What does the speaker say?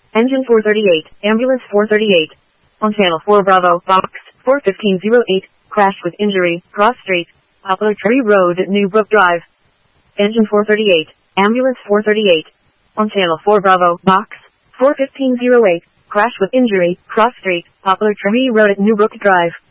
Engine 438, Ambulance 438. On Channel 4 Bravo, Box 41508, crash with injury, cross street, Poplar Tree Road, New Brook Drive. Engine 438, Ambulance 438. On Channel 4 Bravo, Box 41508, crash with injury, cross street, Poplar Tree Road, New Brook Drive.